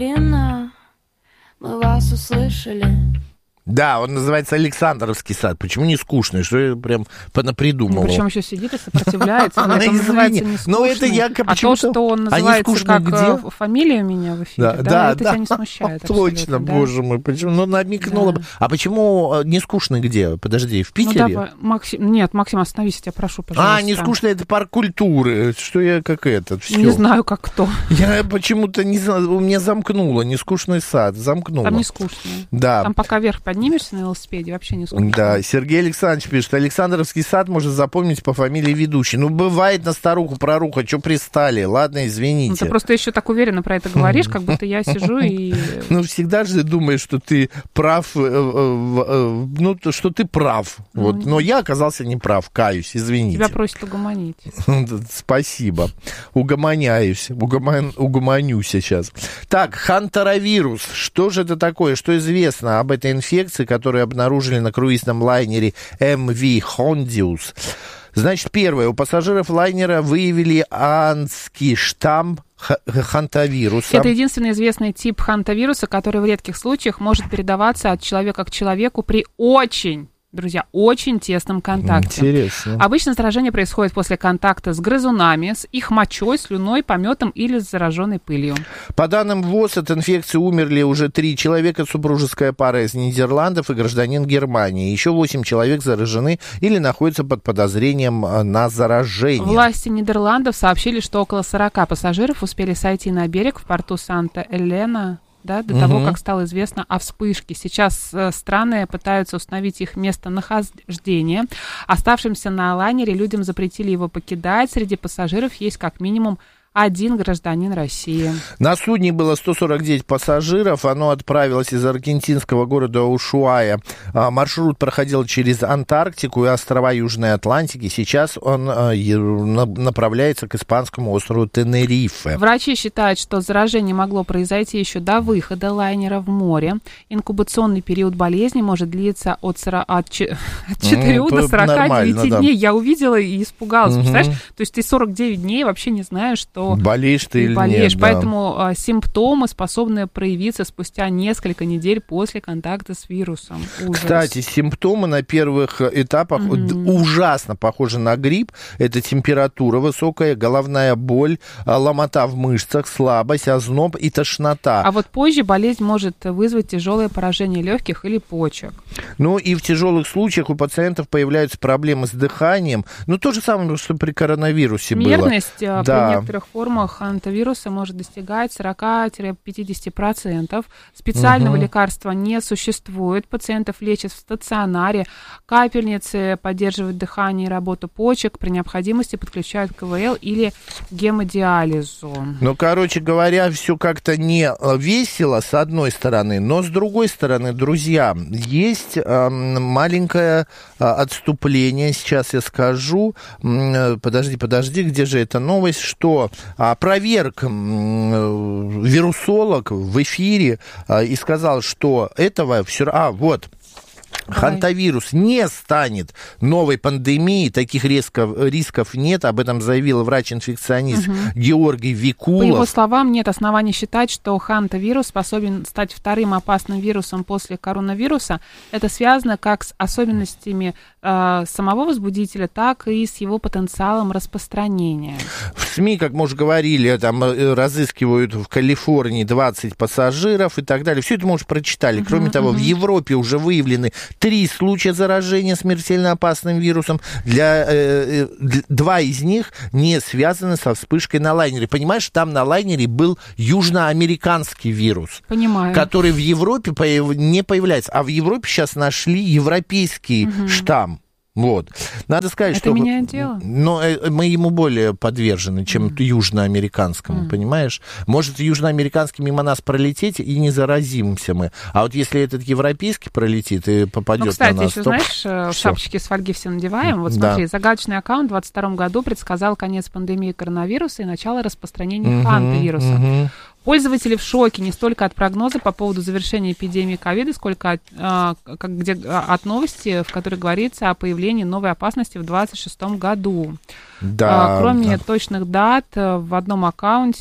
Мы вас услышали. Да, он называется Александровский сад. Почему не скучный? Что я прям понапридумывал? Причем еще сидит и сопротивляется. Но это называется не скучный. Но это я а то, что он называется как фамилия у меня в эфире, это тебя не смущает. Точно, боже мой. Почему? Ну, намекнула бы. А почему не скучный где? Подожди, в Питере? Нет, Максим, остановись, я тебя прошу, пожалуйста. Не скучный, это парк культуры. Что я как это? Не знаю, как кто. Я почему-то не знаю, у меня замкнуло. Не скучный сад, замкнуло. Там не скучно. Да. Там пока вверх поднимешься на велосипеде, вообще не скучно. Да, Сергей Александрович пишет, Александровский сад можно запомнить по фамилии ведущей. Ну, бывает на старуху-проруха, что пристали? Ладно, извините. Ну, ты просто еще так уверенно про это говоришь, как будто я сижу и... Ну, всегда же думаешь, что ты прав, что ты прав. Вот. Но я оказался неправ, каюсь, извините. Тебя просят угомонить. Спасибо. Угомоняюсь, угомоню сейчас. Так, хантеровирус. Что же это такое? Что известно об этой инфекции, которые обнаружили на круизном лайнере MV Hondius? Значит, первое. У пассажиров лайнера выявили андский штамм хантавируса. Это единственный известный тип хантавируса, который в редких случаях может передаваться от человека к человеку при очень тесном контакте. Интересно. Обычно заражение происходит после контакта с грызунами, с их мочой, слюной, пометом или с зараженной пылью. По данным ВОЗ, от инфекции умерли уже 3 человека, супружеская пара из Нидерландов и гражданин Германии. Еще 8 человек заражены или находятся под подозрением на заражение. Власти Нидерландов сообщили, что около 40 пассажиров успели сойти на берег в порту Санта-Элена, до того, как стало известно о вспышке. Сейчас страны пытаются установить их местонахождение. Оставшимся на лайнере людям запретили его покидать. Среди пассажиров есть как минимум 1 гражданин России. На судне было 149 пассажиров. Оно отправилось из аргентинского города Ушуая. Маршрут проходил через Антарктику и острова Южной Атлантики. Сейчас он направляется к испанскому острову Тенерифе. Врачи считают, что заражение могло произойти еще до выхода лайнера в море. Инкубационный период болезни может длиться от 4 до 49 дней. Я увидела и испугалась. Представляешь? То есть ты 49 дней вообще не знаешь, что болеешь ты или нет. Поэтому симптомы способны проявиться спустя несколько недель после контакта с вирусом. Ужас. Кстати, симптомы на первых этапах ужасно похожи на грипп. Это температура высокая, головная боль, ломота в мышцах, слабость, озноб и тошнота. А вот позже болезнь может вызвать тяжелое поражение легких или почек. Ну и в тяжелых случаях у пациентов появляются проблемы с дыханием. Ну то же самое, что при коронавирусе было. Смертность при некоторых формах хантавируса может достигать 40-50%. Специального лекарства не существует. Пациентов лечат в стационаре. Капельницы поддерживают дыхание и работу почек. При необходимости подключают КВЛ или гемодиализу. Ну, короче говоря, все как-то не весело, с одной стороны. Но, с другой стороны, друзья, есть маленькое отступление. Сейчас я скажу. Подожди, где же эта новость? Что опроверг вирусолог в эфире и сказал, что этого все... вот... Хантавирус не станет новой пандемией, таких рисков нет, об этом заявил врач-инфекционист Георгий Викулов. По его словам, нет оснований считать, что хантавирус способен стать вторым опасным вирусом после коронавируса. Это связано как с особенностями самого возбудителя, так и с его потенциалом распространения. В СМИ, как мы уже говорили, там разыскивают в Калифорнии 20 пассажиров и так далее. Все это мы уже прочитали. Кроме того, в Европе уже выявлены 3 случая заражения смертельно опасным вирусом. 2 из них не связаны со вспышкой на лайнере. Понимаешь, там на лайнере был южноамериканский вирус. Понимаю. Который в Европе не появляется. А в Европе сейчас нашли европейский штамм. Вот. Надо сказать, это что... меняет дело. Но мы ему более подвержены, чем южноамериканскому, понимаешь? Может, южноамериканский мимо нас пролететь, и не заразимся мы. А вот если этот европейский пролетит и попадет на нас... Кстати, еще, знаешь, в шапочке с фольги все надеваем. Вот смотри, загадочный аккаунт в 2022 году предсказал конец пандемии коронавируса и начало распространения хантавируса. Пользователи в шоке не столько от прогноза по поводу завершения эпидемии ковида, сколько от новости, в которой говорится о появлении новой опасности в 2026 году. Да, Кроме точных дат, в одном аккаунте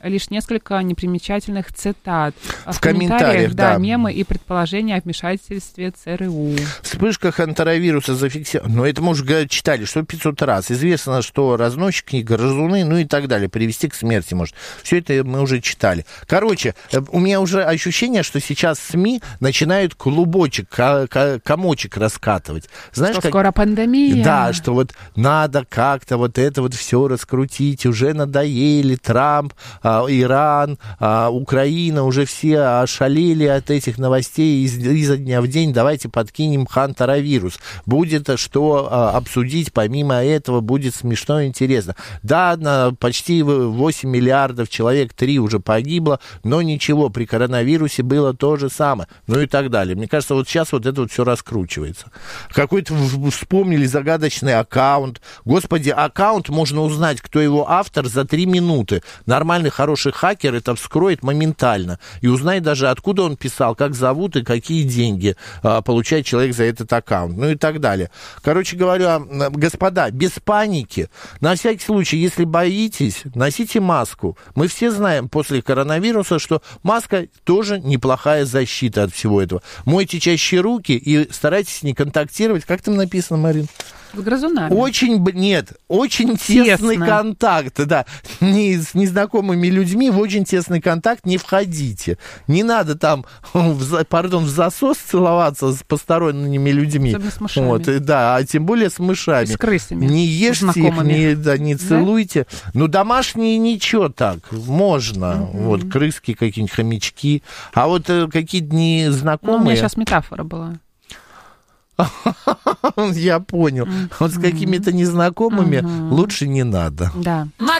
лишь несколько непримечательных цитат. В комментариях, да. Мемы и предположения о вмешательстве ЦРУ. Вспышка хантаровируса зафиксирована. Но это мы уже читали, что 500 раз. Известно, что разносчики, грызуны, ну и так далее, привести к смерти может. Все это мы уже читали. Короче, у меня уже ощущение, что сейчас СМИ начинают клубочек, комочек раскатывать. Знаешь, что скоро пандемия. Да, что вот надо как-то вот это вот все раскрутить. Уже надоели Трамп, Иран, Украина, уже все ошалели от этих новостей изо дня в день. Давайте подкинем хантаровирус. Будет что обсудить, помимо этого будет смешно и интересно. Да, почти 8 миллиардов человек, 3 уже погибло, но ничего, при коронавирусе было то же самое. Ну и так далее. Мне кажется, вот сейчас вот это вот все раскручивается. Какой-то вспомнили загадочный аккаунт. Господи, аккаунт можно узнать, кто его автор, за 3 минуты. Нормальный, хороший хакер это вскроет моментально. И узнает даже, откуда он писал, как зовут и какие деньги получает человек за этот аккаунт. Ну и так далее. Короче говоря, господа, без паники. На всякий случай, если боитесь, носите маску. Мы все знаем после коронавируса, что маска тоже неплохая защита от всего этого. Мойте чаще руки и старайтесь не контактировать. Как там написано, Марин? С грызунами. Очень тесный контакт, да. С незнакомыми людьми в очень тесный контакт не входите. Не надо там, в засос целоваться с посторонними людьми. Особенно с мышами. Вот, да, а тем более с мышами. И с крысами. Не ешьте их, не целуйте. Да? Ну, домашние ничего так, можно. Вот, крыски какие-нибудь, хомячки. А вот какие-то незнакомые... Ну, у меня сейчас метафора была. Я понял. Вот с какими-то незнакомыми лучше не надо. Да.